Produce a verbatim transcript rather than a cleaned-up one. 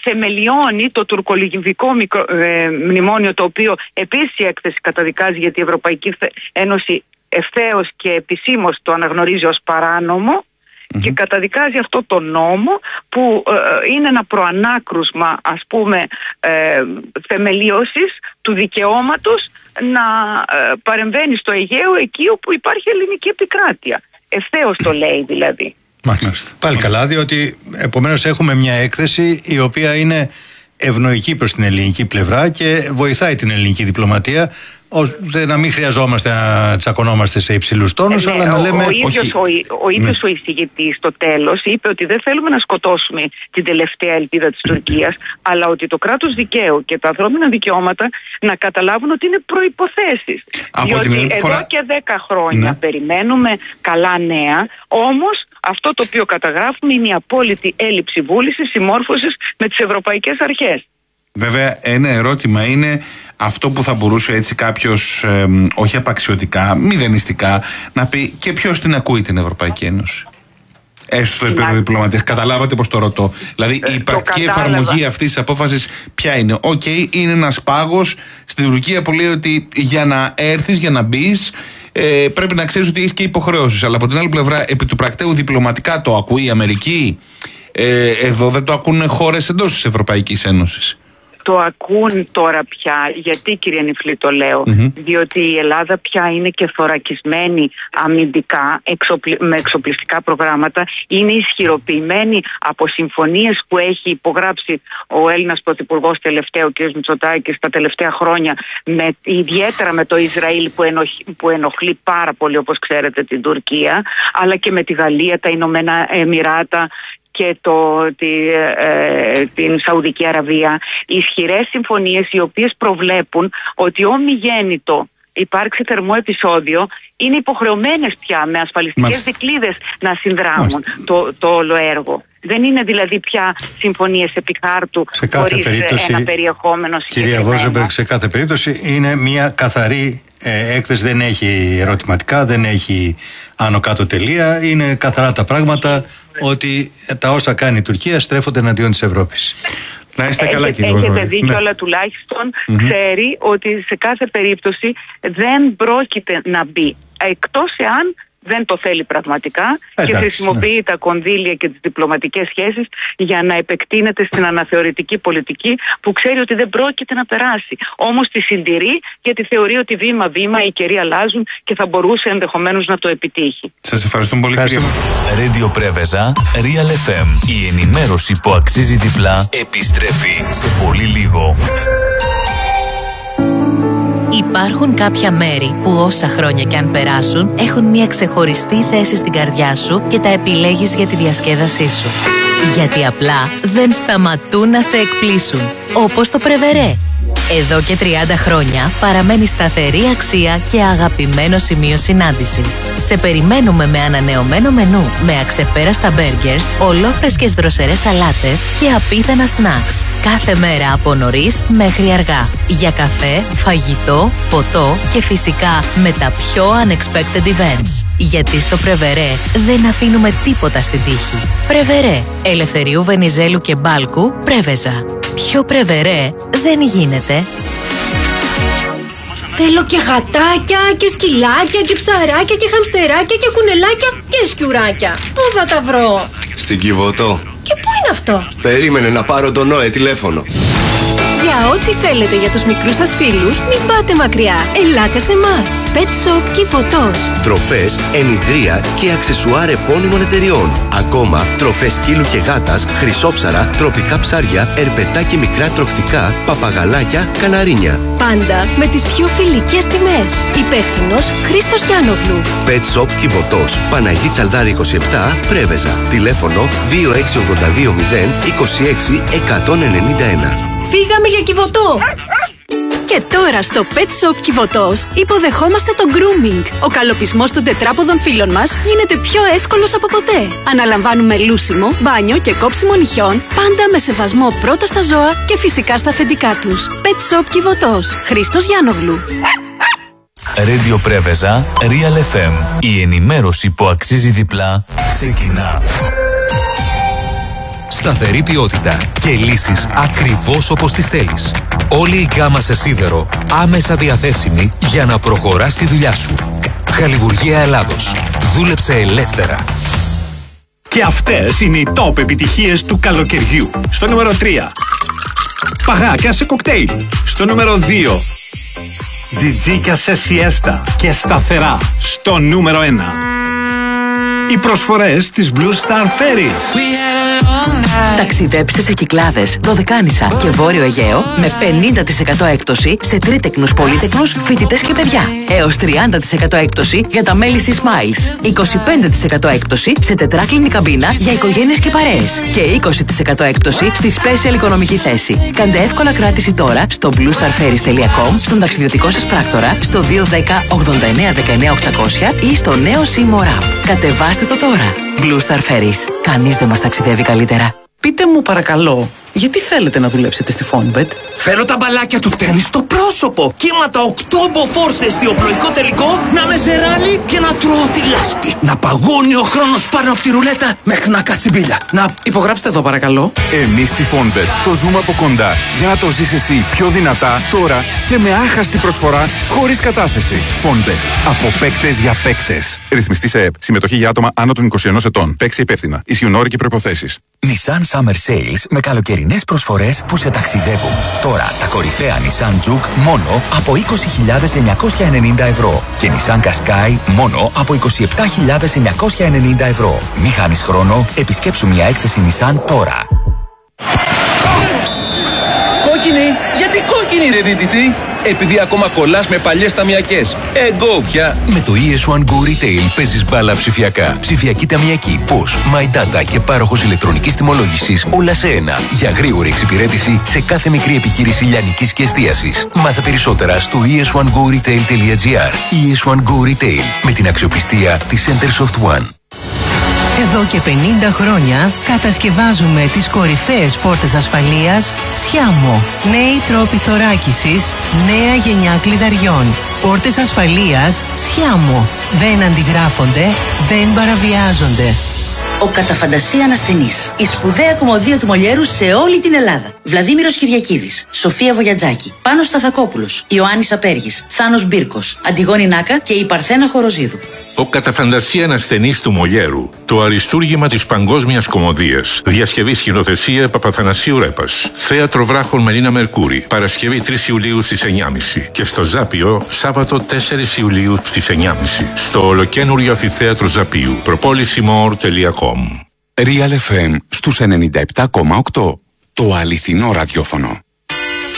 θεμελιώνει το τουρκολιβικό ε, μνημόνιο, το οποίο επίσης η έκθεση καταδικάζει, γιατί η Ευρωπαϊκή Ένωση ευθέως και επισήμως το αναγνωρίζει ως παράνομο. Mm-hmm. Και καταδικάζει αυτό το νόμο που ε, είναι ένα προανάκρουσμα, ας πούμε, ε, θεμελίωσης του δικαιώματος να ε, παρεμβαίνει στο Αιγαίο εκεί όπου υπάρχει ελληνική επικράτεια. Ευθέως το λέει δηλαδή. Μάλιστα. Πάλι καλά, διότι επομένως έχουμε μια έκθεση η οποία είναι ευνοϊκή προς την ελληνική πλευρά και βοηθάει την ελληνική διπλωματία, ώστε να μην χρειαζόμαστε να τσακωνόμαστε σε υψηλούς τόνους, ε, αλλά ναι, να λέμε... Ο ίδιος όχι. ο, ο, ίδιος ναι. ο εισηγητής στο τέλος είπε ότι δεν θέλουμε να σκοτώσουμε την τελευταία ελπίδα της Τουρκίας, αλλά ότι το κράτος δικαίου και τα ανθρώπινα δικαιώματα να καταλάβουν ότι είναι προϋποθέσεις. Από διότι εδώ φορά... και δέκα χρόνια ναι. περιμένουμε καλά νέα, όμως αυτό το οποίο καταγράφουμε είναι η απόλυτη έλλειψη βούλησης συμμόρφωσης με τις ευρωπαϊκές αρχές. Βέβαια, ένα ερώτημα είναι αυτό που θα μπορούσε έτσι κάποιος, ε, όχι απαξιωτικά, μηδενιστικά, να πει και ποιος την ακούει την Ευρωπαϊκή Ένωση. Έστω στο επίπεδο διπλωματίας. Καταλάβατε πώς το ρωτώ. Δηλαδή, η πρακτική εφαρμογή αυτής της απόφασης ποια είναι? Οκ, okay, είναι ένας πάγος στην Τουρκία που λέει ότι για να έρθεις, για να μπεις, ε, πρέπει να ξέρεις ότι έχεις και υποχρεώσεις. Αλλά από την άλλη πλευρά, επί του πρακτέου διπλωματικά το ακούει η Αμερική. Ε, εδώ δεν το ακούν χώρες εντός της Ευρωπαϊκής Ένωσης. Το ακούν τώρα πια. Γιατί, κύριε Νιφλή, το λέω? Mm-hmm. Διότι η Ελλάδα πια είναι και θωρακισμένη αμυντικά, εξοπλι... με εξοπλιστικά προγράμματα. Είναι ισχυροποιημένη από συμφωνίες που έχει υπογράψει ο Έλληνας Πρωθυπουργός τελευταίο, ο κ. Μητσοτάκης, τα τελευταία χρόνια, με... ιδιαίτερα με το Ισραήλ που, ενοχ... που ενοχλεί πάρα πολύ, όπως ξέρετε, την Τουρκία, αλλά και με τη Γαλλία, τα Ηνωμένα Εμιράτα και το, τη, ε, την Σαουδική Αραβία. Ισχυρές συμφωνίες οι οποίες προβλέπουν ότι ομιγέννητο υπάρξει θερμό επεισόδιο, είναι υποχρεωμένες πια με ασφαλιστικές δικλείδες να συνδράμουν το, το όλο έργο. Δεν είναι δηλαδή πια συμφωνίες επί χάρτου χωρίς ένα περιεχόμενο συγκεκριμένο. Κυρία Βόζεμπεργκ, σε κάθε περίπτωση είναι μια καθαρή ε, έκθεση, δεν έχει ερωτηματικά, δεν έχει άνω κάτω τελεία, είναι καθαρά τα πράγματα ότι τα όσα κάνει η Τουρκία στρέφονται εναντίον της Ευρώπης. Να είστε καλά, κύριε Βόζεμπεργκ. Έχετε δίκιο, ναι. Αλλά τουλάχιστον mm-hmm. ξέρει ότι σε κάθε περίπτωση δεν πρόκειται να μπει, εκτός εάν δεν το θέλει πραγματικά. Εντάξει, και χρησιμοποιεί ναι. τα κονδύλια και τις διπλωματικές σχέσεις για να επεκτείνεται στην αναθεωρητική πολιτική που ξέρει ότι δεν πρόκειται να περάσει. Όμως τη συντηρεί, γιατί θεωρεί ότι βήμα-βήμα οι καιροί αλλάζουν και θα μπορούσε ενδεχομένως να το επιτύχει. Σας ευχαριστούμε πολύ, κύριε. Radio Πρέβεζα, Real εφ εμ. Η ενημέρωση που αξίζει διπλά επιστρέφει σε πολύ λίγο. Υπάρχουν κάποια μέρη που όσα χρόνια κι αν περάσουν έχουν μια ξεχωριστή θέση στην καρδιά σου και τα επιλέγεις για τη διασκέδασή σου. Γιατί απλά δεν σταματούν να σε εκπλήσουν. Όπως το Πρεβερέ. Εδώ και τριάντα χρόνια παραμένει σταθερή αξία και αγαπημένο σημείο συνάντησης. Σε περιμένουμε με ανανεωμένο μενού, με αξεπέραστα μπέργκερς, ολόφρεσκες δροσερές σαλάτες και απίθανα σνακς. Κάθε μέρα από νωρίς μέχρι αργά. Για καφέ, φαγητό, ποτό και φυσικά με τα πιο unexpected events. Γιατί στο Πρεβερέ δεν αφήνουμε τίποτα στην τύχη. Πρεβερέ. Ελευθερίου Βενιζέλου και Μπάλκου, Πρέβεζα. Πιο Πρεβερέ δεν γίνεται. Θέλω και γατάκια και σκυλάκια και ψαράκια και χαμστεράκια και κουνελάκια και σκιουράκια. Πού θα τα βρω? Στην Κιβωτό. Και πού είναι αυτό? Περίμενε να πάρω τον Νόε τηλέφωνο. Για ό,τι θέλετε για τους μικρούς σας φίλους, μην πάτε μακριά. Ελάτε σε εμάς. Pet Shop Κιβωτός. Τροφές, ενιδρία και αξεσουάρ επώνυμων εταιριών. Ακόμα, τροφές σκύλου και γάτας, χρυσόψαρα, τροπικά ψάρια, ερπετά και μικρά τροχτικά, παπαγαλάκια, καναρίνια. Πάντα με τις πιο φιλικές τιμές. Υπεύθυνος Χρήστος Γιάννογλου. Pet Shop Κιβωτός. Παναγί Τσαλδάρη είκοσι επτά, Πρέβεζα. Τηλέφωνο δύο έξι οκτώ δύο μηδέν είκοσι έξι εκατόν ενενήντα ένα. Φύγαμε για Κιβωτό! Και τώρα στο Pet Shop Κιβωτός υποδεχόμαστε το grooming. Ο καλοπισμός των τετράποδων φίλων μας γίνεται πιο εύκολος από ποτέ. Αναλαμβάνουμε λούσιμο, μπάνιο και κόψιμο νυχιών, πάντα με σεβασμό πρώτα στα ζώα και φυσικά στα αφεντικά τους. Pet Shop Κιβωτός. Χρήστος Γιάννογλου. Radio Πρέβεζα, Real εφ εμ. Η ενημέρωση που αξίζει διπλά ξεκινά. σταθερή ποιότητα και λύσεις ακριβώς όπως τις θέλεις. Όλη η γκάμα σε σίδερο άμεσα διαθέσιμη για να προχωράς τη δουλειά σου. Χαλιβουργία Ελλάδος. Δούλεψε ελεύθερα. Και αυτές είναι οι top επιτυχίες του καλοκαιριού. Στο νούμερο τρία. Παγάκια σε κοκτέιλ. Στο νούμερο δύο. Τζιτζίκια σε σιέστα και σταθερά. Στο νούμερο ένα. Οι προσφορές της Blue Star Ferries. Ταξιδέψτε σε Κυκλάδες, Δωδεκάνησα και Βόρειο Αιγαίο με πενήντα τοις εκατό έκπτωση σε τρίτεκνους, πολύτεκνους, φοιτητές και παιδιά. Έως τριάντα τοις εκατό έκπτωση για τα μέλη της Smiles. είκοσι πέντε τοις εκατό έκπτωση σε τετράκλινη καμπίνα για οικογένειες και παρέες. Και είκοσι τοις εκατό έκπτωση στη Special οικονομική θέση. Κάντε εύκολα κράτηση τώρα στο blue star ferries τελεία com, στον ταξιδιωτικό σας πράκτορα, στο δύο δέκα ογδόντα εννέα δεκαεννέα οκτακόσια ή στο νέο SIM App. Κατεβάστε το τώρα. Blue Star Ferries. Κανείς δεν μας ταξιδεύει καλύτερα. Πείτε μου παρακαλώ, γιατί θέλετε να δουλέψετε στη Fonbet? Θέλω τα μπαλάκια του τέννις στο πρόσωπο. Κύματα οκτώ μποφόρ σε εστιοπλοϊκό τελικό, να με σε ράλι και να τρώω τη λάσπη. Να παγώνει ο χρόνος πάνω από τη ρουλέτα μέχρι να κάτσει μπίλια. Να υπογράψτε εδώ παρακαλώ. Εμείς στη Fonbet το ζούμε από κοντά για να το ζεις εσύ πιο δυνατά τώρα και με άχαστη προσφορά χωρίς κατάθεση. Fonbet. Από παίκτες για παίκτες. Ρυθμιστή σε ΕΠ. Συμμετοχή για άτομα άνω των είκοσι ενός ετών. Παίξε υπεύθυνα. Ισχύουν όροι και προϋποθέσεις. Nissan Summer Sales με καλοκαιρινές προσφορές που σε ταξιδεύουν. Τώρα τα κορυφαία Nissan Juke μόνο από είκοσι χιλιάδες εννιακόσια ενενήντα ευρώ και Nissan Qashqai μόνο από είκοσι επτά χιλιάδες εννιακόσια ενενήντα ευρώ. Μη χάνεις χρόνο, επισκέψου μια έκθεση Nissan τώρα. Κόκκινη! Γιατί κόκκινη ρε δίδυτη? Επειδή ακόμα κολλάς με παλιές ταμιακές. Εγώ πια. Με το ι ες βαν Go Retail παίζεις μπάλα ψηφιακά. Ψηφιακή ταμιακή, πώς, My Data και πάροχος ηλεκτρονικής τιμολόγησης όλα σε ένα. Για γρήγορη εξυπηρέτηση σε κάθε μικρή επιχείρηση λιανικής και εστίασης. Μάθε περισσότερα στο ι ες βαν go retail τελεία gr. ι ες βαν Go Retail με την αξιοπιστία της Centersoft One. Εδώ και πενήντα χρόνια κατασκευάζουμε τις κορυφαίες πόρτες ασφαλείας Sciamo. Νέοι τρόποι θωράκισης, νέα γενιά κλειδαριών. Πόρτες ασφαλείας Sciamo. Δεν αντιγράφονται, δεν παραβιάζονται. Ο κατά φαντασία ασθενής. Η σπουδαία κομμωδία του Μολιέρου σε όλη την Ελλάδα. Βλαδίμηρος Κυριακίδης, Σοφία Βογιατζάκη, Πάνος Σταθακόπουλος, Ιωάννης Απέργης, Θάνος Μπίρκος, Αντιγόνη Νάκα και η Παρθένα Χοροζίδου. Ο κατά φαντασία ασθενής του Μολιέρου. Το αριστούργημα της παγκόσμιας κομμωδίας. Διασκευή σκηνοθεσία Παπαθανασίου Ρέπας. Θέατρο Βράχων Μελίνα Μερκούρη. Παρασκευή τρεις Ιουλίου στις εννιά και μισή. Και στο Ζάπιο Σάββατο τέσσερις Ιουλίου στις εννιά και μισή. Στο ολοκένουργιο αμφιθέατρο Ζαπίου. προπόληση μορ τελεία κομ. Real εφ εμ στους ενενήντα επτά κόμμα οκτώ. Το αληθινό ραδιόφωνο.